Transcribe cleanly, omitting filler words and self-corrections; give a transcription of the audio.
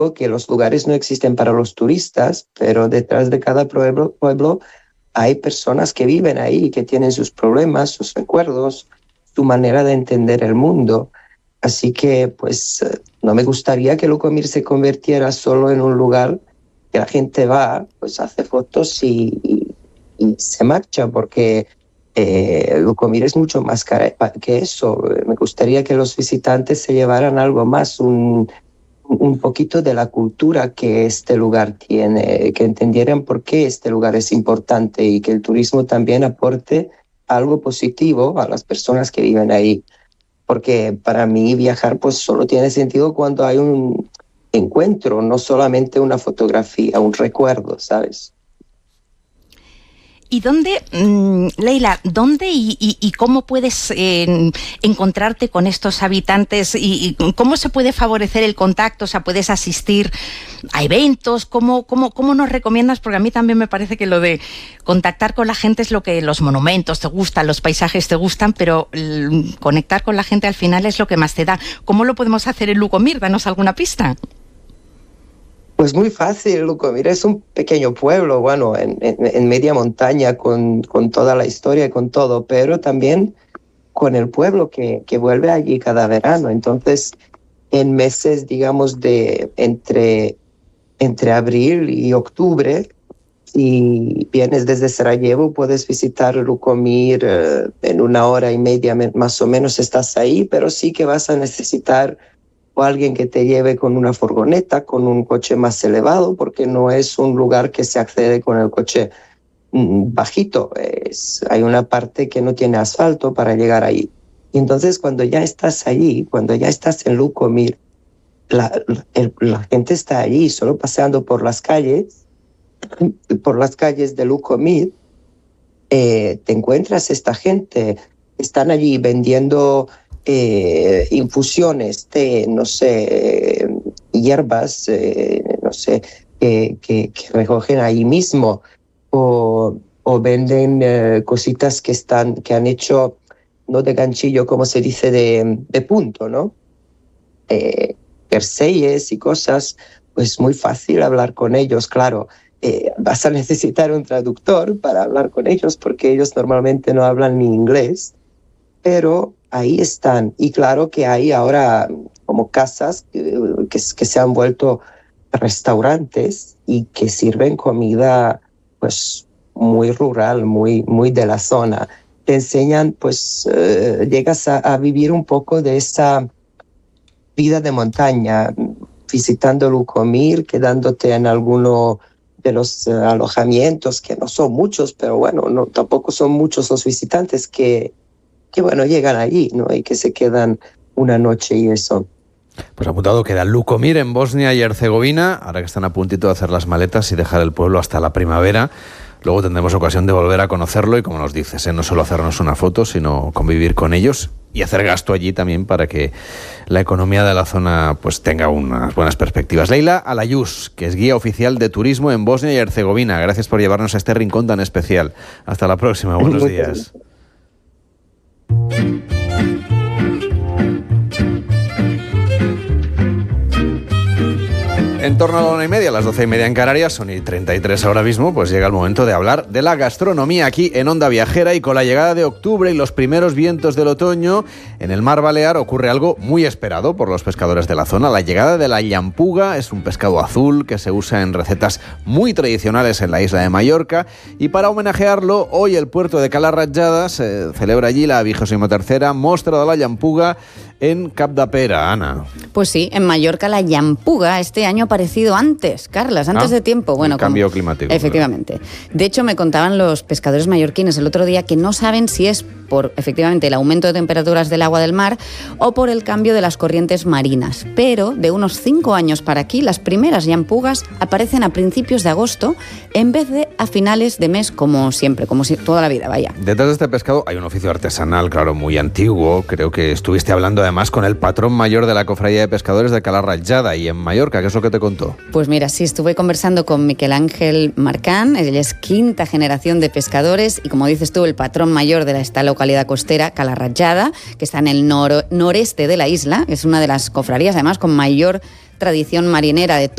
que los lugares no existen para los turistas, pero detrás de cada pueblo hay personas que viven ahí, que tienen sus problemas, sus recuerdos, su manera de entender el mundo. Así que, pues, no me gustaría que Lukomir se convirtiera solo en un lugar que la gente va, pues hace fotos y se marcha, porque Lukomir es mucho más que eso. Me gustaría que los visitantes se llevaran algo más, un poquito de la cultura que este lugar tiene, que entendieran por qué este lugar es importante y que el turismo también aporte algo positivo a las personas que viven ahí. Porque para mí viajar pues solo tiene sentido cuando hay un encuentro, no solamente una fotografía, un recuerdo, ¿sabes? ¿Y dónde, Leila, dónde y cómo puedes encontrarte con estos habitantes y cómo se puede favorecer el contacto? O sea, ¿puedes asistir a eventos? ¿Cómo nos recomiendas? Porque a mí también me parece que lo de contactar con la gente es lo que los monumentos te gustan, los paisajes te gustan, pero conectar con la gente al final es lo que más te da. ¿Cómo lo podemos hacer en Lukomir? Danos alguna pista. Pues muy fácil, Lukomir es un pequeño pueblo, bueno, en media montaña, con toda la historia y con todo, pero también con el pueblo que vuelve allí cada verano. Entonces, en meses, digamos, de entre abril y octubre, si vienes desde Sarajevo, puedes visitar Lukomir en 1 hora y media, más o menos estás ahí, pero sí que vas a necesitar o alguien que te lleve con una furgoneta, con un coche más elevado, porque no es un lugar que se accede con el coche bajito. Hay una parte que no tiene asfalto para llegar ahí. Y entonces cuando ya estás allí, cuando ya estás en Lukomir, la gente está allí solo paseando por las calles de Lukomir. Te encuentras esta gente, están allí vendiendo infusiones, té, no sé, hierbas, no sé, que recogen ahí mismo, o venden cositas que han hecho, no de ganchillo, como se dice, de punto, ¿no? Jerseyes y cosas, pues muy fácil hablar con ellos, claro. Vas a necesitar un traductor para hablar con ellos, porque ellos normalmente no hablan ni inglés, pero ahí están. Y claro que hay ahora como casas que se han vuelto restaurantes y que sirven comida pues muy rural, muy de la zona. Te enseñan, pues llegas a vivir un poco de esa vida de montaña, visitando Lukomir, quedándote en alguno de los alojamientos, que no son muchos, pero bueno, tampoco son muchos los visitantes que bueno, llegan allí, ¿no? Y que se quedan una noche y eso. Pues apuntado queda Lukomir en Bosnia y Herzegovina, ahora que están a puntito de hacer las maletas y dejar el pueblo hasta la primavera. Luego tendremos ocasión de volver a conocerlo y, como nos dices, no solo hacernos una foto, sino convivir con ellos y hacer gasto allí también para que la economía de la zona pues tenga unas buenas perspectivas. Leila Alayuz, que es guía oficial de turismo en Bosnia y Herzegovina. Gracias por llevarnos a este rincón tan especial. Hasta la próxima. Buenos días. En torno a la 1:30, a las 12:30 en Canarias, son y 33 ahora mismo, pues llega el momento de hablar de la gastronomía aquí en Onda Viajera. Y con la llegada de octubre y los primeros vientos del otoño, en el mar Balear ocurre algo muy esperado por los pescadores de la zona. La llegada de la llampuga es un pescado azul que se usa en recetas muy tradicionales en la isla de Mallorca. Y para homenajearlo, hoy el puerto de Cala Ratjada se celebra allí la 23ª Mostra de la Llampuga en Capdepera, Ana. Pues sí, en Mallorca la llampuga este año ha aparecido antes, Carlas, antes de tiempo. Bueno, cambio climático. Efectivamente. Claro. De hecho, me contaban los pescadores mallorquines el otro día que no saben si es por, efectivamente, el aumento de temperaturas del agua del mar o por el cambio de las corrientes marinas. Pero de unos 5 años para aquí, las primeras llampugas aparecen a principios de agosto en vez de a finales de mes, como siempre, como si toda la vida, vaya. Detrás de este pescado hay un oficio artesanal, claro, muy antiguo. Creo que estuviste hablando además con el patrón mayor de la Cofradía de Pescadores de Cala Ratjada y en Mallorca. ¿Qué es lo que te contó? Pues mira, sí, estuve conversando con Miquel Ángel Marcán. Él es 5ª generación de pescadores y, como dices tú, el patrón mayor de esta localidad costera, Cala Ratjada, que está en el noreste de la isla. Es una de las cofradías, además, con mayor tradición marinera de